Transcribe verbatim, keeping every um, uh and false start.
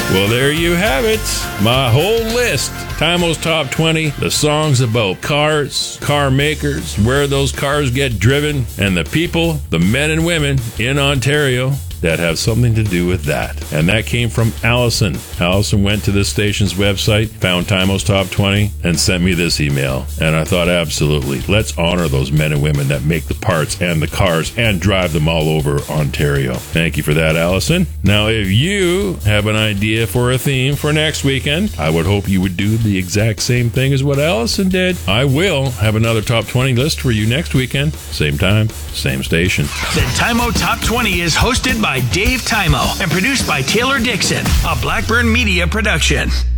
Well, there you have it. My whole list. Timo's Top twenty, the songs about cars, car makers, where those cars get driven, and the people, the men and women in Ontario that have something to do with that. And that came from Allison. Allison went to this station's website, found Timo's Top twenty, and sent me this email. And I thought, absolutely, let's honor those men and women that make the parts and the cars and drive them all over Ontario. Thank you for that, Allison. Now, if you have an idea for a theme for next weekend, I would hope you would do the exact same thing as what Allison did. I will have another Top twenty list for you next weekend. Same time, same station. The Timo Top twenty is hosted by Dave Timo and produced by Taylor Dixon, a Blackburn Media production.